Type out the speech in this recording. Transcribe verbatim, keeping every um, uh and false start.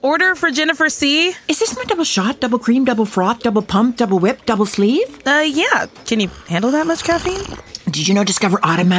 Order for Jennifer C. Is this my double shot, double cream, double froth, double pump, double whip, double sleeve? Uh, yeah. Can you handle that much caffeine? Did you know Discover automatic